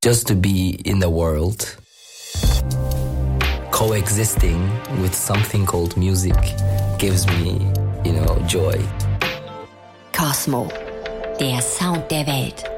just to be in the world, coexisting with something called music gives me, joy. Cosmo, der Sound der Welt.